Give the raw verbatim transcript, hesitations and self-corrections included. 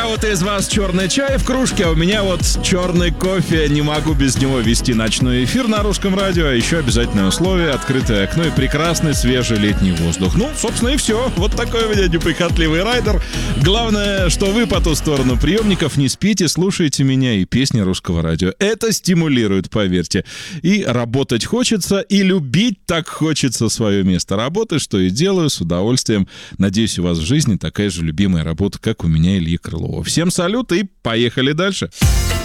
кого-то из вас черный чай в кружке, а у меня вот черный кофе. Не могу без него вести ночной эфир на русском радио. А еще обязательное условие — открытое окно и прекрасный свежий летний воздух. Ну, собственно, и все. Вот такой у меня неприхотливый райдер. Главное, что вы по ту сторону приемников не спите, слушаете меня и песни русского радио. Это стимулирует, поверьте. И работать хочется, и любить так хочется свое место работы, что и делаю с удовольствием. Надеюсь, у вас в жизни такая же любимая работа, как у меня, Ильи Крылова. Всем салют и поехали дальше.